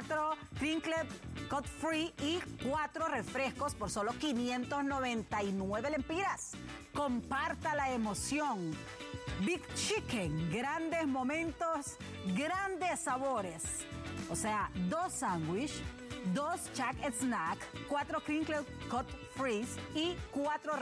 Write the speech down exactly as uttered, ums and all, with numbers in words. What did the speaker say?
cuatro crinkle cut free y cuatro refrescos por solo quinientos noventa y nueve lempiras. Comparta la emoción. Big Chicken, grandes momentos, grandes sabores. O sea, dos sándwich, dos Jack Snack, cuatro crinkle cut free y cuatro